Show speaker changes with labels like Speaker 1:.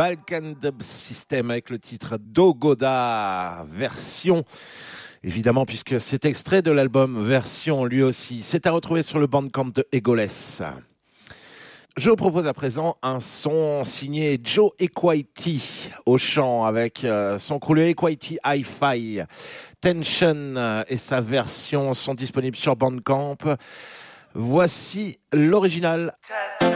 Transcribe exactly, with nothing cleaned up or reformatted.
Speaker 1: Balkan Dub System avec le titre Dogoda version. Évidemment, puisque c'est extrait de l'album version lui aussi. C'est à retrouver sur le Bandcamp de Egoless. Je vous propose à présent un son signé Joe Equity au chant avec euh, son crew le Equity Hi-Fi. Tension et sa version sont disponibles sur Bandcamp. Voici l'original.